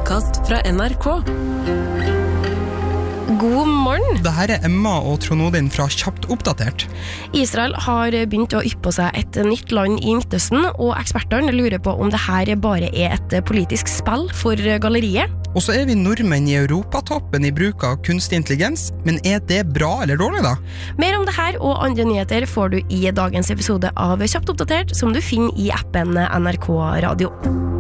podcast fra NRK. God morgen. Dette Emma og Trond Odin fra Kjapt oppdatert. Israel har begynt å yppe seg et nytt land i Midtøsten, og eksperterne lurer på om dette bare et politisk spill for galleriet. Og så vi nordmenn i Europatoppen i bruk av kunstig intelligens, men det bra eller dårlig da? Mer om dette og andre nyheter får du i dagens episode av Kjapt oppdatert, som du finner i appen NRK Radio.